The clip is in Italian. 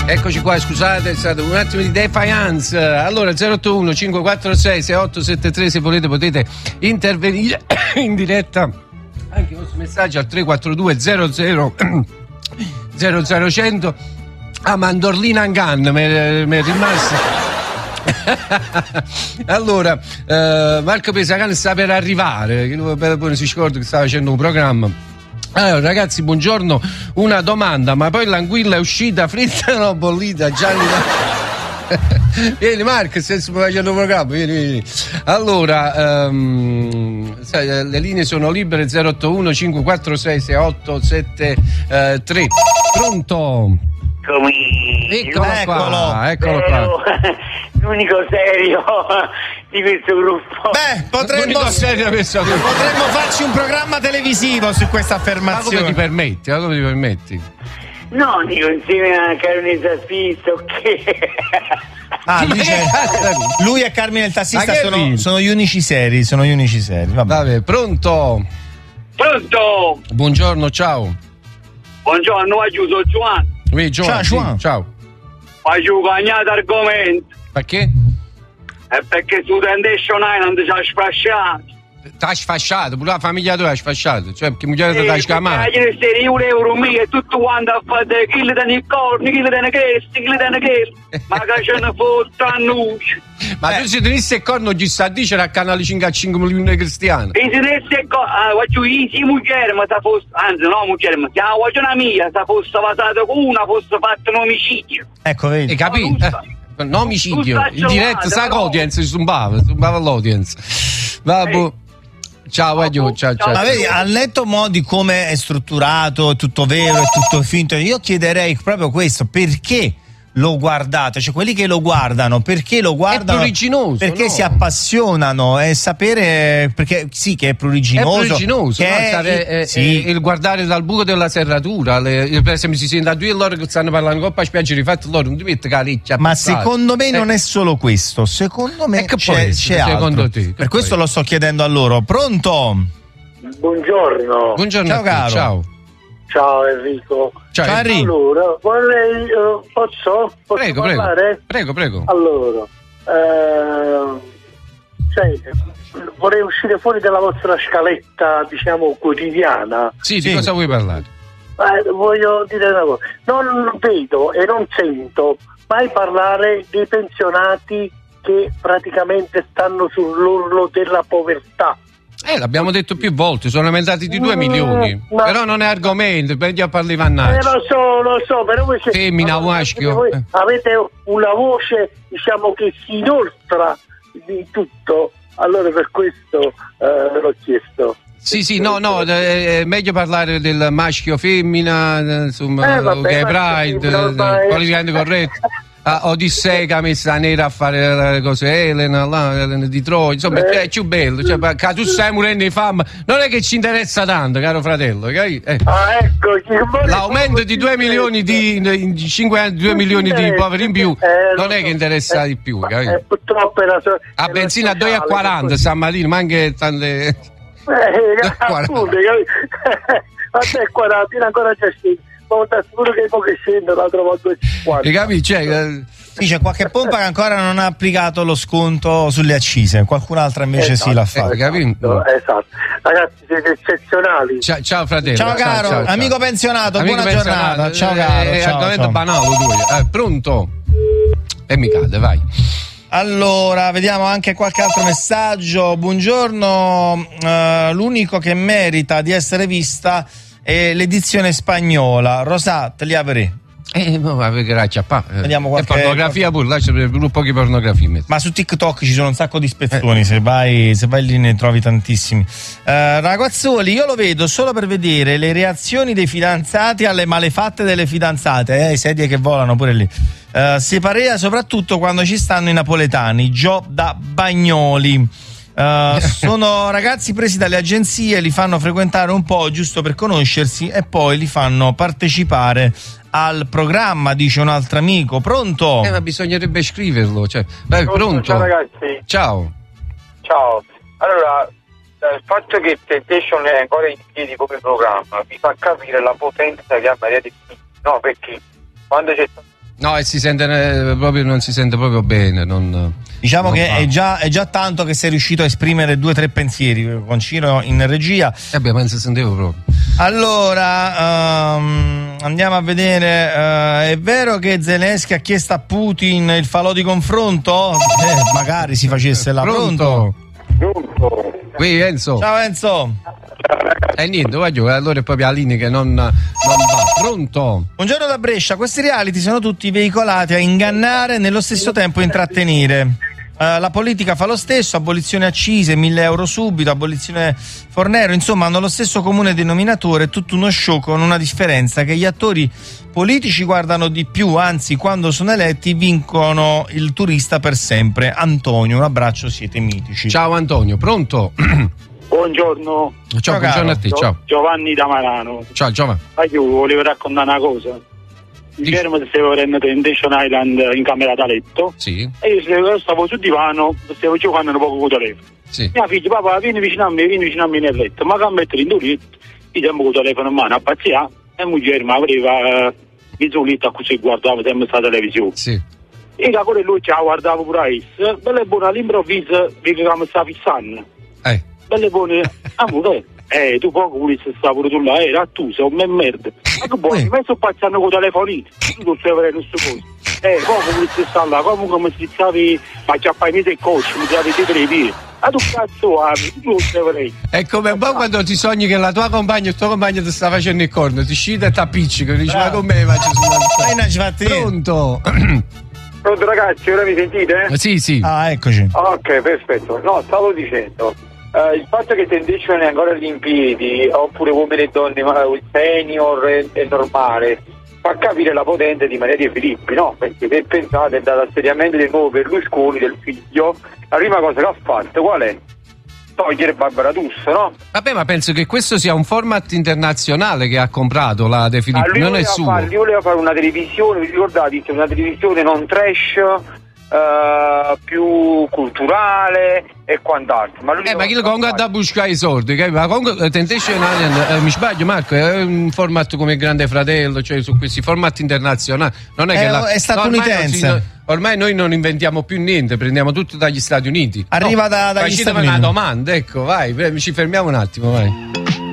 Eccoci qua, scusate, è stato un attimo di defiance. Allora 081 546 6873, se volete potete intervenire in diretta anche i vostri messaggi al 342 00 00 a Mandorlina Angan mi è rimasto. Allora Marco Pesacane sta per arrivare, poi si scorda che stava facendo un programma. Allora ragazzi, buongiorno, una domanda, ma poi l'anguilla è uscita fritta o no bollita? Gianni vieni Marco, se stiamo facendo un programma, vieni. Allora le linee sono libere, 081 546 6873. Pronto? Eccolo qua. L'unico serio di questo gruppo. Beh, potremmo farci un programma televisivo su questa affermazione. Ma come ti permetti? No, dico insieme a Carmine Tassista, dice, lui e Carmine il tassista sono gli unici seri. Vabbè, pronto? Buongiorno, ciao. Buongiorno, sono Giovanni. Oui, Giovanni. Ciao. Faccio cagnato argomento. Perché? Perché su Temptation Island ci ha sfasciato. T'ha sfasciato, pure la famiglia tua ha sfasciato, cioè che moglie t'ha scamato. €1 mio e tutto quanto a fare chi danno i corni, chi danno questi, chi danno quelli. Ma che ce ne fotte annunci. Ma tu se tenesse il corno ci sta a dire a canale 5 a 5 milioni di cristiani. E se tenesse il corno, faccio io muggere, ma se fosse, anzi no muggere, ma se la voce mia, se fosse passata con una, fosse fatto un omicidio. Ecco, vedi. Hai capito? Un omicidio, in diretta, sa l'audience, zumbava l'audience. Vabbè. Ciao. Ma vedi, al netto di come è strutturato, è tutto vero, è tutto finto, io chiederei proprio questo: perché lo guardate? Cioè, quelli che lo guardano, perché lo guardano? È pruriginoso, perché no? Si appassionano, e sapere, perché sì che è pruriginoso. È pruriginoso, che il guardare dal buco della serratura, per esempio si sente a due loro che stanno parlando coppa spiaggia, rifatti loro, non ti metti caliccia. Ma secondo me non è solo questo, secondo me c'è secondo altro. te, per questo lo sto chiedendo a loro. Pronto? Buongiorno. Ciao caro. Ciao Enrico. Ciao Enrico. Allora, vorrei posso parlare? Prego. Allora, vorrei uscire fuori dalla vostra scaletta, diciamo, quotidiana. Sì, di cosa vuoi parlare? Voglio dire una cosa. Non vedo e non sento mai parlare dei pensionati che praticamente stanno sull'orlo della povertà. L'abbiamo detto più volte, sono aumentati di 2 milioni. Però non è argomento, meglio a parlare vannaggi. Lo so, però voi femmina, maschio. Voi avete una voce, diciamo, che si inoltra di tutto. Allora per questo l'ho chiesto. Sì, no, è meglio parlare del maschio femmina, insomma, gay pride, politicamente corretto. Odissea che ha messa nera a fare le cose, Elena di Troia, insomma è più bello, cioè, che tu stai morendo di fame, non è che ci interessa tanto, caro fratello, ecco, l'aumento di 2 milioni in 5 anni, 2 milioni di poveri in più non è che interessa di più, purtroppo a benzina a 2,40 stamattina, ma anche tante appunto, a te 40 ancora c'è scritto. Ma sicuro che poi che scende la trovo a 2,50. Capisci? C'è qualche pompa che ancora non ha applicato lo sconto sulle accise, qualcun'altra invece sì l'ha fatto. Esatto. Ragazzi, siete eccezionali. Ciao fratello. Ciao caro, ciao. Amico pensionato, buona giornata. Ciao caro. È argomento banale pronto? E mi cade, vai. Allora, vediamo anche qualche altro messaggio. Buongiorno, l'unico che merita di essere vista è l'edizione spagnola. Rosat, li avrei. Grazie, vediamo qualche pornografia pure, là c'è poche pornografie. Ma su TikTok ci sono un sacco di spezzoni, se vai lì ne trovi tantissimi. Ragazzuoli, io lo vedo solo per vedere le reazioni dei fidanzati alle malefatte delle fidanzate, sedie che volano pure lì. Si parea soprattutto quando ci stanno i napoletani, Gio da Bagnoli. Sono ragazzi presi dalle agenzie, li fanno frequentare un po' giusto per conoscersi e poi li fanno partecipare al programma, dice un altro amico. Pronto? Ma bisognerebbe scriverlo, pronto? Ciao ragazzi. Ciao. Allora, il fatto che Temptation è ancora in piedi come programma mi fa capire la potenza che ha Maria De Filippi, no? Perché quando c'è stato No, e si sente proprio, non si sente proprio bene. Diciamo non che va. è già tanto che sei riuscito a esprimere 2 o 3 pensieri con Ciro in regia. Penso sentivo proprio. Allora, andiamo a vedere. È vero che Zelensky ha chiesto a Putin il falò di confronto? Magari si facesse la pronto. Qui Enzo. Ciao Enzo. Niente, voglio, allora è proprio la linea che non va. Pronto? Buongiorno da Brescia. Questi reality sono tutti veicolati a ingannare e nello stesso tempo intrattenere. La politica fa lo stesso, abolizione accise, 1.000 euro subito, abolizione Fornero, insomma hanno lo stesso comune denominatore, è tutto uno show con una differenza, che gli attori politici guardano di più, anzi quando sono eletti vincono il turista per sempre. Antonio, un abbraccio, siete mitici. Ciao Antonio, pronto? Buongiorno. Ciao, buongiorno a te, ciao. Giovanni da Marano. Ciao Giovanni. Io volevo raccontare una cosa. Ieri mi stavo prendendo Temptation Island in camera da letto. Sì. E io stavo sul divano, stavo giocando un poco con il telefono. Sì. Mia figlia, papà, vieni vicino a me nel letto. Ma che mettere in letto, io tengo con il telefono in mano a pazzia, e moglie mi aveva visualizzato così guardavo sempre la televisione. Sì. E da quello lui ci guardavo pure a essa. Belle buone all'improvviso, perché mi sta fissando. Belle buone, amore. Tu poco volessi stare pure tu là, era tu, sei un merda. Ma che buoni, mi sto passando con i telefonini, tu non sai avere questo coso. Poco volessi stare là, comunque mi strizzavi, ma già fai mesi il coach, mi tiravi dietro le piedi. Ma tu cazzo ami, tu non sai avere. È come un po' quando ti sogni che la tua compagna, il tuo compagno ti sta facendo il corno, ti scende e ti appiccica, dici ma con me faccio sulla Pronto? Pronto ragazzi, ora mi sentite? Sì. Ah, eccoci. Ok, perfetto. No, stavo dicendo, il fatto che Temptation è ancora agli impiedi, oppure come le donne, il senior è normale, fa capire la potenza di Maria De Filippi, no? Perché se pensate dall'assediamento del nuovo Berlusconi, del figlio, la prima cosa che ha fatto qual è? Togliere Barbara D'Urso, no? Vabbè, ma penso che questo sia un format internazionale che ha comprato la De Filippi, non è suo. Lui voleva fare una televisione, vi ricordate? Una televisione non trash, più culturale e quant'altro. Ma chi lo comunque da buscare i soldi, ma comunque Temptation Island, mi sbaglio Marco, è un format come il Grande Fratello, cioè su questi format internazionali, non è che è statunitense. Ormai noi non inventiamo più niente, prendiamo tutto dagli Stati Uniti. Arriva dagli Stati Uniti. Una domanda, ecco, vai, ci fermiamo un attimo, vai.